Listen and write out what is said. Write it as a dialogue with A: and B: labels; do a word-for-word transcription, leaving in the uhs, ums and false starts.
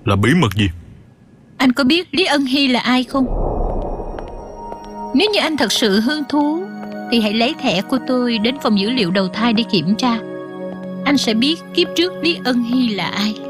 A: Là bí mật gì?
B: Anh có biết Lý Ân Hy là ai không? Nếu như anh thật sự hứng thú thì hãy lấy thẻ của tôi đến phòng dữ liệu đầu thai để kiểm tra. Anh sẽ biết kiếp trước Lý Ân Hy là ai.